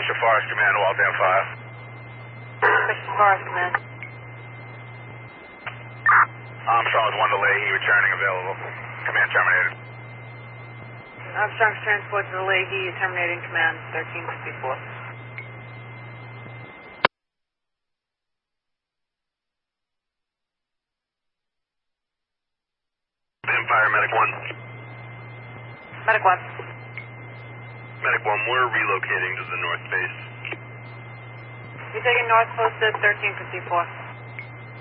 Fisher Forest Command, Waltham 5. Fisher Forest Command. Armstrong's 1 to Leahy, returning available. Command terminated. Armstrong's transport to the Leahy, terminating command 1354. Empire, Medic 1. Medic 1. Medic 1, we're relocating to the north base. You're taking north posted 1354.